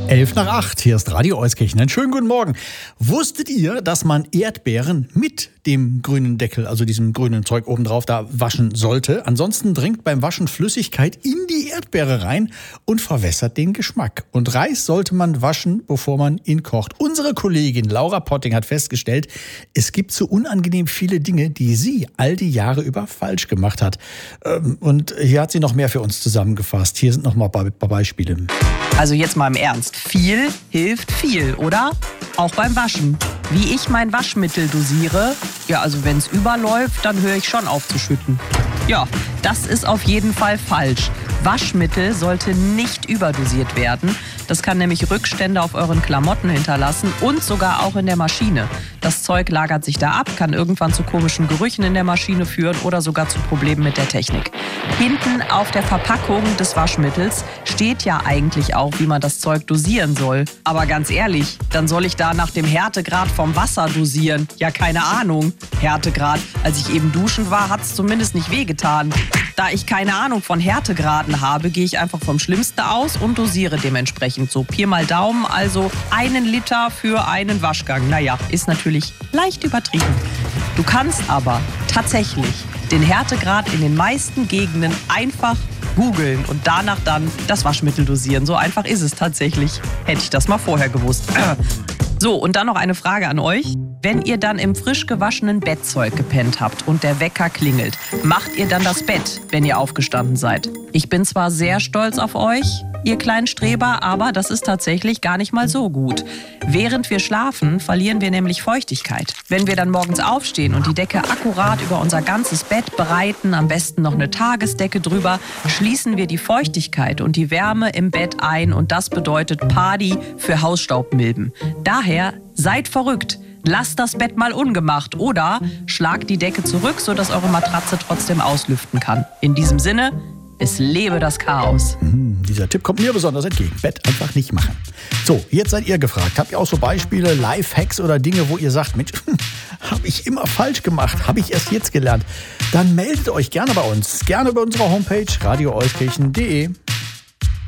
7:11. Hier ist Radio Euskirchen. Einen schönen guten Morgen. Wusstet ihr, dass man Erdbeeren mit dem grünen Deckel, also diesem grünen Zeug obendrauf, da waschen sollte? Ansonsten dringt beim Waschen Flüssigkeit in die Erdbeere rein und verwässert den Geschmack. Und Reis sollte man waschen, bevor man ihn kocht. Unsere Kollegin Laura Potting hat festgestellt, es gibt so unangenehm viele Dinge, die sie all die Jahre über falsch gemacht hat. Und hier hat sie noch mehr für uns zusammengefasst. Hier sind noch mal ein paar Beispiele. Also jetzt mal im Ernst. Viel hilft viel, oder? Auch beim Waschen. Wie ich mein Waschmittel dosiere? Ja, also wenn es überläuft, dann höre ich schon auf zu schütten. Ja, das ist auf jeden Fall falsch. Waschmittel sollte nicht überdosiert werden. Das kann nämlich Rückstände auf euren Klamotten hinterlassen und sogar auch in der Maschine. Das Zeug lagert sich da ab, kann irgendwann zu komischen Gerüchen in der Maschine führen oder sogar zu Problemen mit der Technik. Hinten auf der Verpackung des Waschmittels steht ja eigentlich auch, wie man das Zeug dosieren soll. Aber ganz ehrlich, dann soll ich da nach dem Härtegrad vom Wasser dosieren? Ja, keine Ahnung. Härtegrad. Als ich eben duschen war, hat es zumindest nicht wehgetan. Da ich keine Ahnung von Härtegraden habe, gehe ich einfach vom Schlimmsten aus und dosiere dementsprechend. So Pi mal Daumen, also 1 Liter für einen Waschgang. Naja, ist natürlich leicht übertrieben. Du kannst aber tatsächlich den Härtegrad in den meisten Gegenden einfach googeln und danach dann das Waschmittel dosieren. So einfach ist es tatsächlich. Hätte ich das mal vorher gewusst. So, und dann noch eine Frage an euch. Wenn ihr dann im frisch gewaschenen Bettzeug gepennt habt und der Wecker klingelt, macht ihr dann das Bett, wenn ihr aufgestanden seid? Ich bin zwar sehr stolz auf euch, ihr kleinen Streber, aber das ist tatsächlich gar nicht mal so gut. Während wir schlafen, verlieren wir nämlich Feuchtigkeit. Wenn wir dann morgens aufstehen und die Decke akkurat über unser ganzes Bett breiten, am besten noch eine Tagesdecke drüber, schließen wir die Feuchtigkeit und die Wärme im Bett ein und das bedeutet Party für Hausstaubmilben. Daher seid verrückt. Lasst das Bett mal ungemacht oder schlagt die Decke zurück, sodass eure Matratze trotzdem auslüften kann. In diesem Sinne, es lebe das Chaos. Dieser Tipp kommt mir besonders entgegen. Bett einfach nicht machen. So, jetzt seid ihr gefragt. Habt ihr auch so Beispiele, Lifehacks oder Dinge, wo ihr sagt, Mensch, habe ich immer falsch gemacht, habe ich erst jetzt gelernt? Dann meldet euch gerne bei uns. Gerne über unsere Homepage radioeuskirchen.de.